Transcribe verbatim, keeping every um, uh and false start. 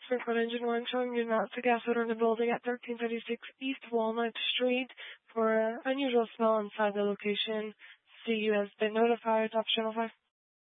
Springfield Engine one showing you not to gas odor in the building at thirteen thirty-six East Walnut Street for an unusual smell inside the location. C U has been notified. Off Channel five.